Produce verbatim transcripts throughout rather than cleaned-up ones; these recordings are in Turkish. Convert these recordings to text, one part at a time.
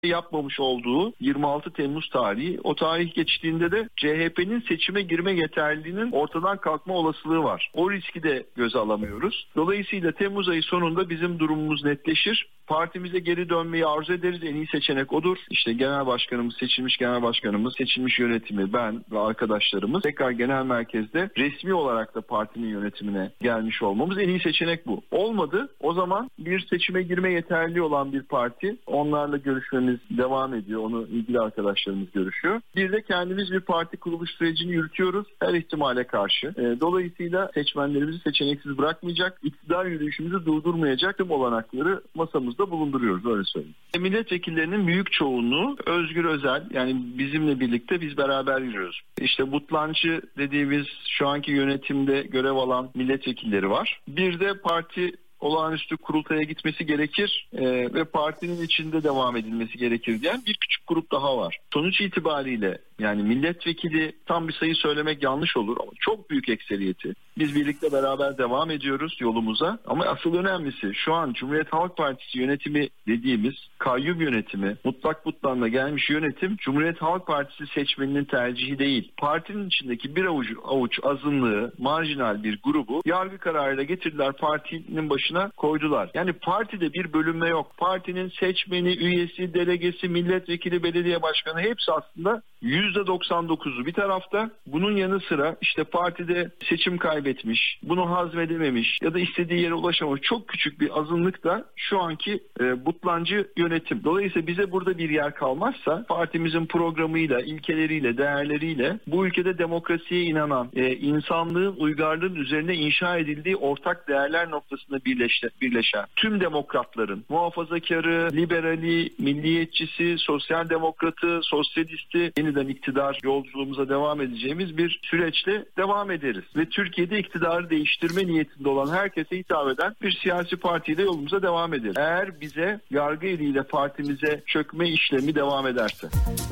yapmamış olduğu yirmi altı Temmuz tarihi. O tarih geçtiğinde de C H P'nin seçime girme yeterliliğinin ortadan kalkma olasılığı var. O riski de göze alamıyoruz. Dolayısıyla Temmuz ayı sonunda bizim durumumuz netleşir. Partimize geri dönmeyi arzu ederiz. En iyi seçenek odur. İşte genel başkanımız, seçilmiş genel başkanımız, seçilmiş yönetimi, ben ve arkadaşlarımız tekrar genel merkezde resmi olarak da partinin yönetimine gelmiş olmamız en iyi seçenek bu. Olmadı. O zaman bir seçime girme yeterli olan bir parti, onlarla görüşmemiz devam ediyor. Onu ilgili arkadaşlarımız görüşüyor. Bir de kendimiz bir parti kuruluş sürecini yürütüyoruz her ihtimale karşı. Dolayısıyla seçmenlerimizi seçeneksiz bırakmayacak, iktidar yürüyüşümüzü durdurmayacak tüm olanakları masamızda bulunduruyoruz, öyle söyleyeyim. Milletvekillerinin büyük çoğunluğu Özgür Özel, yani bizimle birlikte biz beraber yürüyoruz. İşte Butlancı dediğimiz şu anki yönetimde görev alan milletvekilleri var. Bir de parti olağanüstü kurultaya gitmesi gerekir e, ve partinin içinde devam edilmesi gerekir diyen bir küçük grup daha var. Sonuç itibariyle yani milletvekili, tam bir sayı söylemek yanlış olur ama çok büyük ekseriyeti. Biz birlikte beraber devam ediyoruz yolumuza ama asıl önemlisi şu an Cumhuriyet Halk Partisi yönetimi dediğimiz kayyum yönetimi, mutlak butlanla gelmiş yönetim Cumhuriyet Halk Partisi seçmeninin tercihi değil. Partinin içindeki bir avuç, avuç azınlığı, marjinal bir grubu yargı kararıyla getirdiler, partinin başına koydular. Yani partide bir bölünme yok. Partinin seçmeni, üyesi, delegesi, milletvekili, belediye başkanı hepsi aslında yüzde doksan dokuzu bir tarafta. Bunun yanı sıra işte partide seçim kaybetmiş, bunu hazmedememiş ya da istediği yere ulaşamamış çok küçük bir azınlık da şu anki e, butlancı yönetim. Dolayısıyla bize burada bir yer kalmazsa partimizin programıyla, ilkeleriyle, değerleriyle bu ülkede demokrasiye inanan, e, insanlığın, uygarlığın üzerine inşa edildiği ortak değerler noktasında birleşe, birleşen tüm demokratların, muhafazakarı, liberali, milliyetçisi, sosyal demokratı, sosyalisti yeniden iktidar yolculuğumuza devam edeceğimiz bir süreçle devam ederiz. Ve Türkiye'de iktidarı değiştirme niyetinde olan herkese hitap eden bir siyasi partiyle yolumuza devam ederiz. Eğer bize yargı eliyle partimize çökme işlemi devam ederse.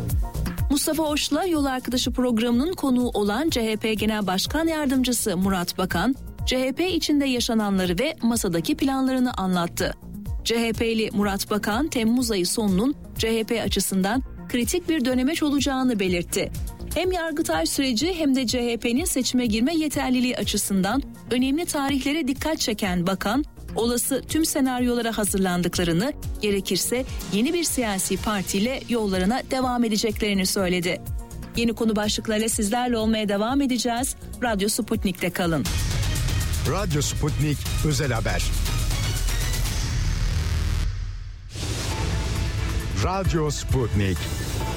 Mustafa Oş'la Yol Arkadaşı programının konuğu olan C H P Genel Başkan Yardımcısı Murat Bakan, C H P içinde yaşananları ve masadaki planlarını anlattı. C H P'li Murat Bakan, Temmuz ayı sonunun C H P açısından kritik bir dönemeç olacağını belirtti. Hem Yargıtay süreci hem de C H P'nin seçime girme yeterliliği açısından önemli tarihlere dikkat çeken bakan, olası tüm senaryolara hazırlandıklarını, gerekirse yeni bir siyasi partiyle yollarına devam edeceklerini söyledi. Yeni konu başlıklarıyla sizlerle olmaya devam edeceğiz. Radyo Sputnik'te kalın. Radyo Sputnik Özel Haber. Radyo Sputnik.